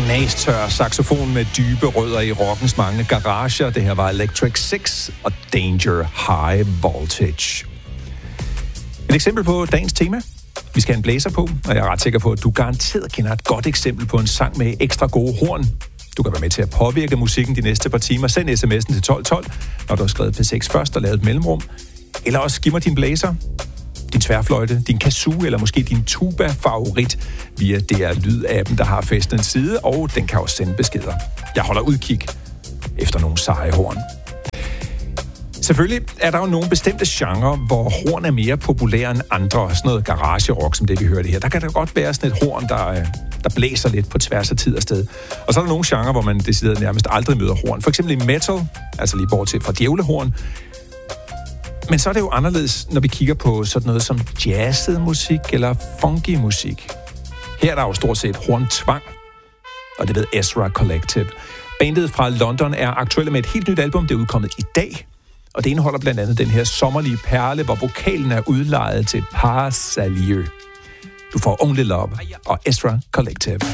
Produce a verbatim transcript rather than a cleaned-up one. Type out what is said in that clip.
Næstør saxofon med dybe rødder i rockens mange garager. Det her var Electric Six og Danger High Voltage. Et eksempel på dagens tema. Vi skal have en blæser på, og jeg er ret sikker på, at du garanteret kender et godt eksempel på en sang med ekstra gode horn. Du kan være med til at påvirke musikken de næste par timer. Send sms'en til tolv tolv, når du har skrevet P seks først og lavet et mellemrum. Eller også giv mig din blæser, din tværfløjte, din kazoo eller måske din tuba-favorit via D R Lyd-appen, der har fæstnet en side, og den kan også sende beskeder. Jeg holder udkig efter nogle seje horn. Selvfølgelig er der jo nogle bestemte genrer, hvor horn er mere populære end andre. Sådan noget garage-rock, som det vi hørte her. Der kan der godt være sådan et horn, der, der blæser lidt på tværs af tid og sted. Og så er der nogle genrer, hvor man decideret nærmest aldrig møder horn. For eksempel i metal, altså lige bortset fra djævlehorn. Men så er det jo anderledes, når vi kigger på sådan noget som jazzet musik eller funky musik. Her er der jo stort set horntvang, og det ved Ezra Collective. Bandet fra London er aktuelle med et helt nyt album, det er udkommet i dag. Og det indeholder blandt andet den her sommerlige perle, hvor vokalen er udlejet til Par Salieu. Du får Only Love og Ezra Collective.